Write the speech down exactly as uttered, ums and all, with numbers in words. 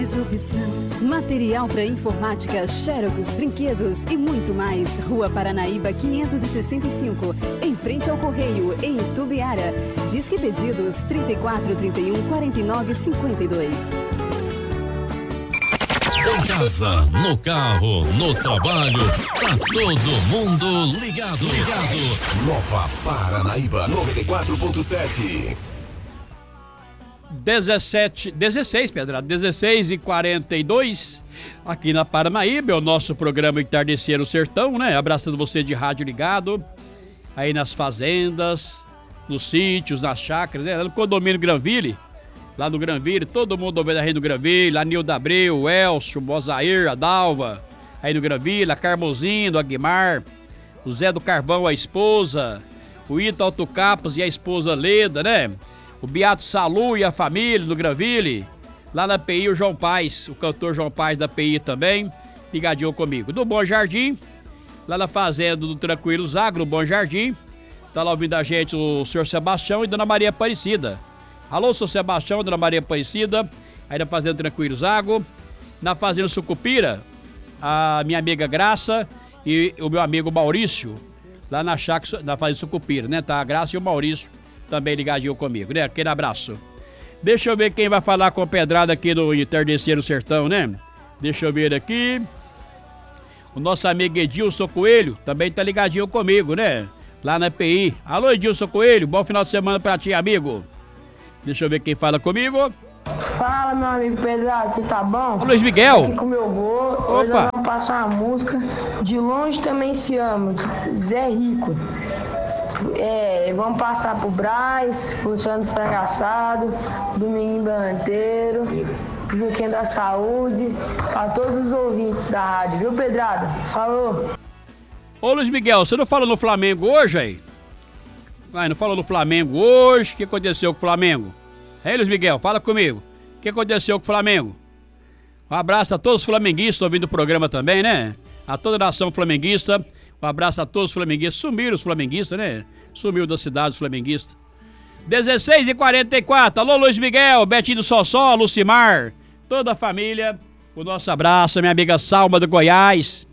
Opção. Material para informática, Xerox, brinquedos e muito mais. Rua Paranaíba quinhentos e sessenta e cinco, em frente ao Correio, em Itubiara. Disque pedidos trinta e quatro, trinta e um, quarenta e nove, cinquenta e dois. Em casa, no carro, no trabalho, tá todo mundo ligado. Ligado. Nova Paranaíba noventa e quatro ponto sete. dezessete, dezesseis, Pedrado, dezesseis e quarenta e dois, aqui na Paranaíba, é o nosso programa Entardecer no Sertão, né? Abraçando você de rádio ligado, aí nas fazendas, nos sítios, nas chácaras, né? No condomínio Granville, lá no Granville, todo mundo ouvindo a rede do Granville, a Nilda Abreu, o Elcio, o Mozair, a Dalva, aí no Granville, a Carmozinho, do Aguimar, o Zé do Carvão, a esposa, o Ito Autocapas e a esposa Leda, né? O Beato Salu e a família no Granville. Lá na P I o João Paz, o cantor João Paz da P I também, ligadinho comigo. Do Bom Jardim, lá na fazenda do Tranquilo Zago, no Bom Jardim. Tá lá ouvindo a gente o senhor Sebastião e Dona Maria Aparecida. Alô, senhor Sebastião, Dona Maria Aparecida, aí na fazenda do Tranquilo Zago. Na fazenda Sucupira, a minha amiga Graça e o meu amigo Maurício, lá na chácara, na fazenda Sucupira, né? Tá a Graça e o Maurício também ligadinho comigo, né? Aquele abraço. Deixa eu ver quem vai falar com a Pedrada aqui no Entardecer no Sertão, né? Deixa eu ver aqui. O nosso amigo Edilson Coelho também tá ligadinho comigo, né? Lá na P I. Alô, Edilson Coelho, bom final de semana pra ti, amigo. Deixa eu ver quem fala comigo. Fala, meu amigo Pedrado, você tá bom? Ô, Luiz Miguel. Aqui com meu avô, hoje nós vamos passar uma música De Longe Também Se Ama, Zé Rico. É, vamos passar pro Braz, pro Luciano Frango Assado, Dominguinho Bananteiro, pro Juquinha da Saúde, a todos os ouvintes da rádio, viu, Pedrado? Falou! Ô, Luiz Miguel, você não falou no Flamengo hoje, aí? Ai, não falou no Flamengo hoje? O que aconteceu com o Flamengo? Ei, Luiz Miguel, fala comigo. O que aconteceu com o Flamengo? Um abraço a todos os flamenguistas ouvindo o programa também, né? A toda a nação flamenguista. Um abraço a todos os flamenguistas. Sumiram os flamenguistas, né? Sumiu da cidade os flamenguistas. dezesseis e quarenta e quatro. Alô, Luiz Miguel, Betinho do Sossó, Lucimar. Toda a família. O nosso abraço, minha amiga Salma do Goiás.